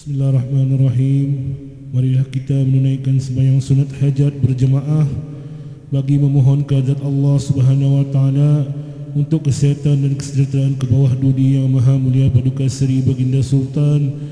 Bismillahirrahmanirrahim. Marilah kita menunaikan sembahyang sunat hajat berjemaah bagi memohon kehadirat Allah Subhanahu wa taala untuk kesihatan dan kesejahteraan ke bawah dudi yang maha mulia Paduka Seri Baginda Sultan